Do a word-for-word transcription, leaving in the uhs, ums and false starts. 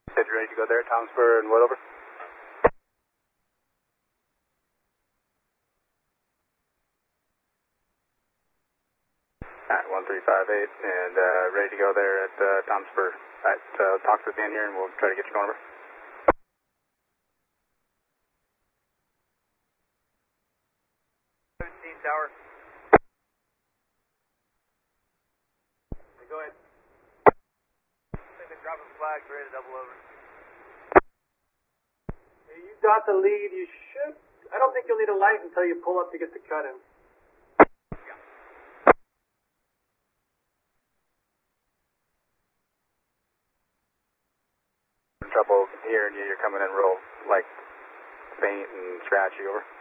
Said you're ready to go there, Tom Spur and what over? Alright, one three five eight, and uh, ready to go there at uh, Tom Spur. Alright, so talk to the man here and we'll try to get you going over. seventeen tower. Go ahead. Dropping flags, ready to double over. You got the lead. You should. I don't think you'll need a light until you pull up to get the cut in. Trouble hearing you. You're coming in real like faint and scratchy over.